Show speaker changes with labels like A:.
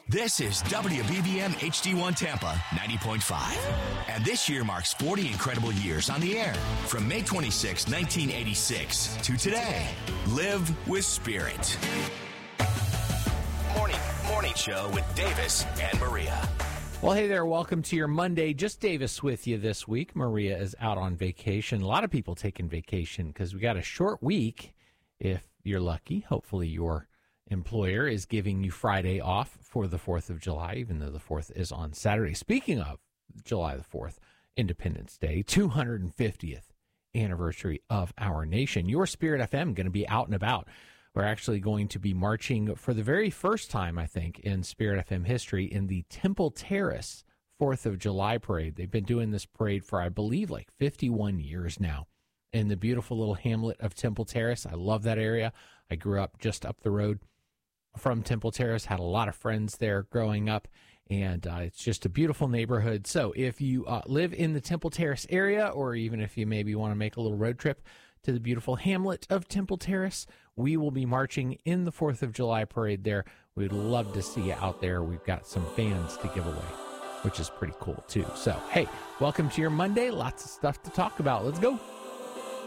A: This is WBBM HD1 Tampa 90.5. And this year marks 40 incredible years on the air. From May 26, 1986 to today. Live with Spirit. Morning show with Davis and Maria.
B: Well, hey there. Welcome to your Monday. Just Davis with you this week. Maria is out on vacation. A lot of people taking vacation because we got a short week. If you're lucky, hopefully your employer is giving you Friday off for the 4th of July, even though the 4th is on Saturday. Speaking of July the 4th, Independence Day, 250th anniversary of our nation. Your Spirit FM going to be out and about. We're actually going to be marching for the very first time, I think, in Spirit FM history in the Temple Terrace 4th of July parade. They've been doing this parade for, I believe, like 51 years now in the beautiful little hamlet of Temple Terrace. I love that area. I grew up just up the road from Temple Terrace, had a lot of friends there growing up, and it's just a beautiful neighborhood. So if you live in the Temple Terrace area, or even if you maybe want to make a little road trip to the beautiful hamlet of Temple Terrace, we will be marching in the 4th of July parade there. We'd love to see you out there. We've got some fans to give away, which is pretty cool too. So, hey, welcome to your Monday. Lots of stuff to talk about. Let's go.